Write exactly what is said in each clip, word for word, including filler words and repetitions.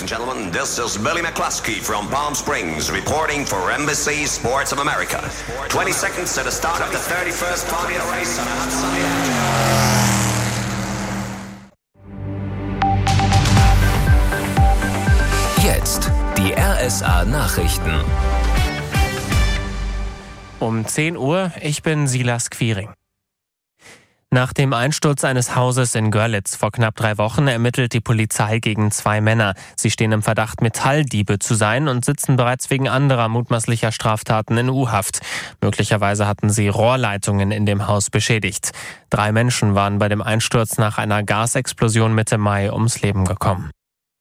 gentlemen, this is Billy McCluskey from Palm Springs reporting for N B C Sports of America. twenty seconds to the start of the thirty-first Formula Race on a hot sunny day. Jetzt die R S A-Nachrichten. Um zehn Uhr, ich bin Silas Quiring. Nach dem Einsturz eines Hauses in Görlitz vor knapp drei Wochen ermittelt die Polizei gegen zwei Männer. Sie stehen im Verdacht, Metalldiebe zu sein und sitzen bereits wegen anderer mutmaßlicher Straftaten in U-Haft. Möglicherweise hatten sie Rohrleitungen in dem Haus beschädigt. Drei Menschen waren bei dem Einsturz nach einer Gasexplosion Mitte Mai ums Leben gekommen.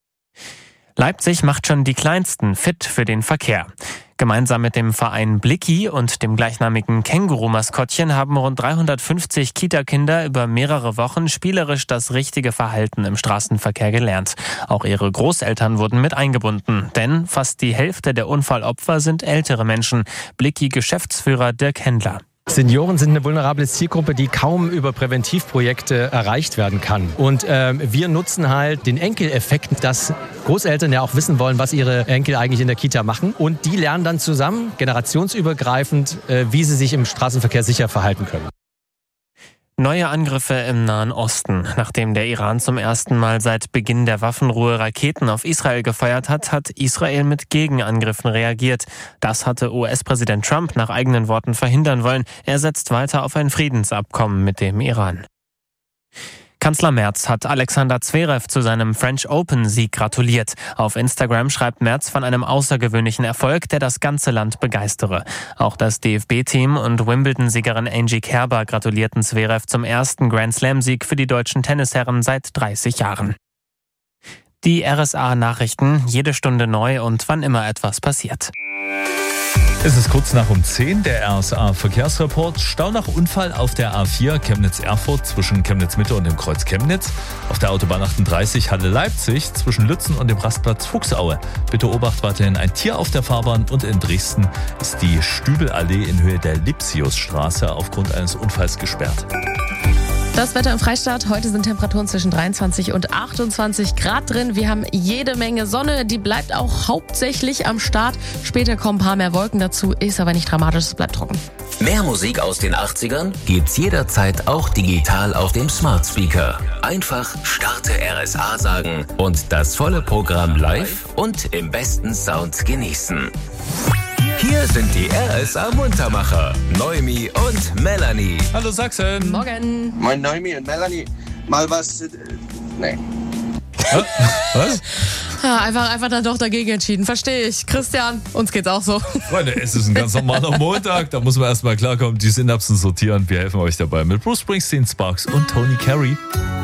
Leipzig macht schon die Kleinsten fit für den Verkehr. Gemeinsam mit dem Verein Blicki und dem gleichnamigen Känguru-Maskottchen haben rund dreihundertfünfzig Kita-Kinder über mehrere Wochen spielerisch das richtige Verhalten im Straßenverkehr gelernt. Auch ihre Großeltern wurden mit eingebunden, denn fast die Hälfte der Unfallopfer sind ältere Menschen. Blicki-Geschäftsführer Dirk Händler. Senioren sind eine vulnerable Zielgruppe, die kaum über Präventivprojekte erreicht werden kann. Und ähm, wir nutzen halt den Enkeleffekt, dass Großeltern ja auch wissen wollen, was ihre Enkel eigentlich in der Kita machen. Und die lernen dann zusammen, generationsübergreifend, äh, wie sie sich im Straßenverkehr sicher verhalten können. Neue Angriffe im Nahen Osten. Nachdem der Iran zum ersten Mal seit Beginn der Waffenruhe Raketen auf Israel gefeuert hat, hat Israel mit Gegenangriffen reagiert. Das hatte U S-Präsident Trump nach eigenen Worten verhindern wollen. Er setzt weiter auf ein Friedensabkommen mit dem Iran. Kanzler Merz hat Alexander Zverev zu seinem French Open-Sieg gratuliert. Auf Instagram schreibt Merz von einem außergewöhnlichen Erfolg, der das ganze Land begeistere. Auch das D F B-Team und Wimbledon-Siegerin Angie Kerber gratulierten Zverev zum ersten Grand-Slam-Sieg für die deutschen Tennisherren seit dreißig Jahren. Die R S A-Nachrichten, jede Stunde neu und wann immer etwas passiert. Es ist kurz nach um zehn, der R S A-Verkehrsreport. Stau nach Unfall auf der A vier Chemnitz-Erfurt zwischen Chemnitz-Mitte und dem Kreuz Chemnitz. Auf der Autobahn achtunddreißig Halle-Leipzig zwischen Lützen und dem Rastplatz Fuchsaue. Bitte Obacht, weiterhin ein Tier auf der Fahrbahn. Und in Dresden ist die Stübelallee in Höhe der Lipsiusstraße aufgrund eines Unfalls gesperrt. Das Wetter im Freistaat. Heute sind Temperaturen zwischen dreiundzwanzig und achtundzwanzig Grad drin. Wir haben jede Menge Sonne. Die bleibt auch hauptsächlich am Start. Später kommen ein paar mehr Wolken dazu. Ist aber nicht dramatisch. Es bleibt trocken. Mehr Musik aus den achtzigern gibt's jederzeit auch digital auf dem Smart Speaker. Einfach Starte R S A sagen und das volle Programm live und im besten Sound genießen. Hier sind die R S A-Muntermacher, Noemi und Melanie. Hallo Sachsen. Morgen. Moin Noemi und Melanie. Mal was... Äh, nee. Was? Ja, einfach, einfach dann doch dagegen entschieden. Verstehe ich. Christian, uns geht's auch so. Freunde, es ist ein ganz normaler Montag. Da muss man erstmal klarkommen, die Synapsen sortieren. Wir helfen euch dabei mit Bruce Springsteen, Sparks und Tony Carey.